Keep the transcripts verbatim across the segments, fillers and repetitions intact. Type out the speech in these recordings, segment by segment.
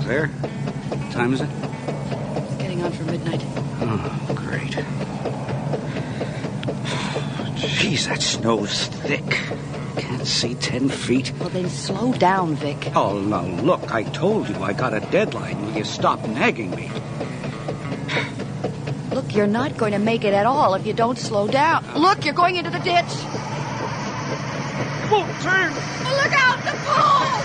Claire, what time is it? It's getting on for midnight. Oh, great. Jeez, that snow's thick. Can't see ten feet. Well, then slow down, Vic. Oh, now, look, I told you I got a deadline. Will you stop nagging me? Look, you're not going to make it at all if you don't slow down. Look, you're going into the ditch. Won't turn. Oh, look out, the pole!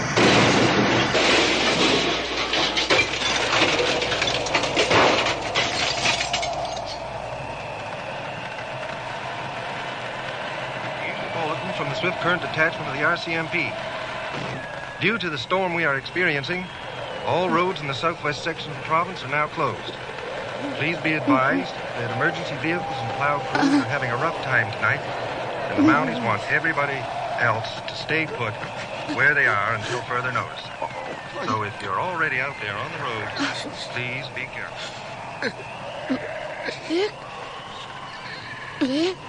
Bulletin from the Swift Current Detachment of the R C M P. Due to the storm we are experiencing, all roads in the southwest section of the province are now closed. Please be advised that emergency vehicles and plow crews are having a rough time tonight, and the Mounties want everybody else to stay put where they are until further notice. So if you're already out there on the road, please be careful. Vic? Vic?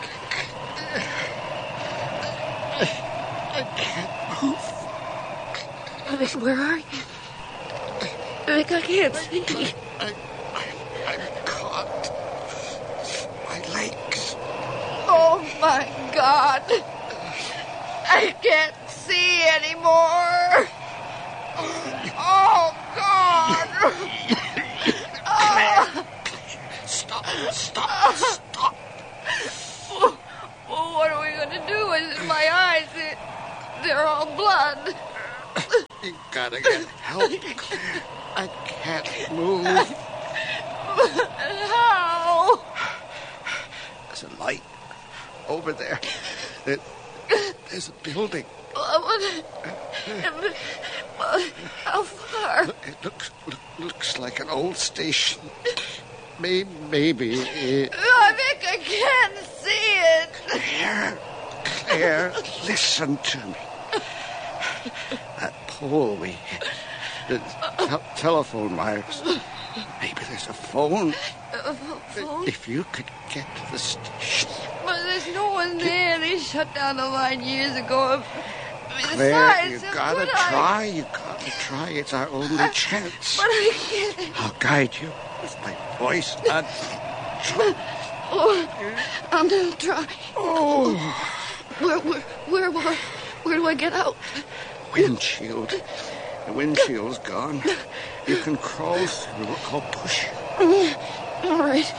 I can't move. Vic, where are you? Vic, I can't see. I, I, I'm caught. My legs. Oh, my God. I can't see anymore. Oh, God. Claire, stop, stop, stop. Well, what are we going to do? It's in my eyes. It, they're all blood. You gotta get help, Claire. I can't move. How? There's a light over there. There, there's a building. What? How far? It looks look, looks like an old station. Maybe, maybe it... I think I can't see it. Claire, Claire, listen to me. That pole we hit, the te- telephone wires. Maybe there's a phone. A phone? If you could get to the station. But there's no one there. They shut down the line years ago. Claire, you Besides, gotta could I- try. You gotta try. It's our only chance. But I can't. I'll guide you with my voice. And... Oh, I'm gonna try. Oh, Where, where, where, where, where do I get out? windshield. The windshield's gone. You can crawl through. I'll push you. All right.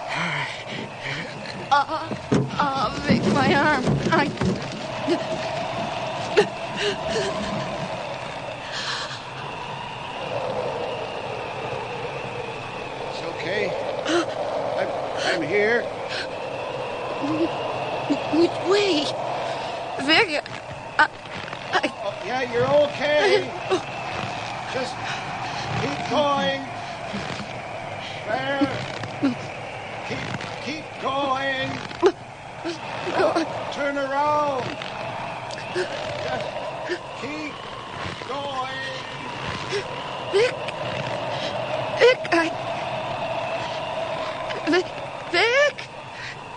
Uh, uh, Vic, my arm. I... It's okay. I'm, I'm here. Which way? Vic, I... I... Oh, yeah, you're okay. Just keep going. There. Keep, keep going. Oh, turn around. Just keep going. Vic,